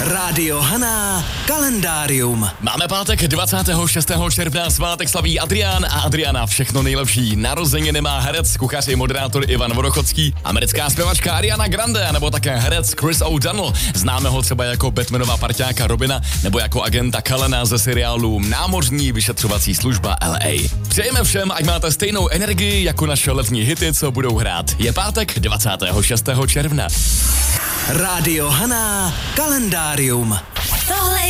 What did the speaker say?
Rádio Haná, kalendárium. Máme pátek 26. června, svátek slaví Adrián a Adriana všechno nejlepší. Narozeniny má herec, kuchař i moderátor Ivan Vodochodský, americká zpěvačka Ariana Grande nebo také herec Chris O'Donnell. Známe ho třeba jako Batmanova parťáka Robina nebo jako agenta Cullena ze seriálu Námořní vyšetřovací služba LA. Přejeme všem, ať máte stejnou energii jako naše letní hity, co budou hrát. Je pátek 26. června. Rádio Haná, kalendárium. Tohle